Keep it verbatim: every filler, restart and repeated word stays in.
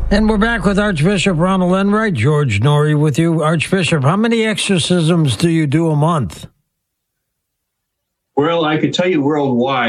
And we're back with Archbishop Ronald Enright. George Noory with you. Archbishop, how many exorcisms do you do a month? Well, I could tell you worldwide.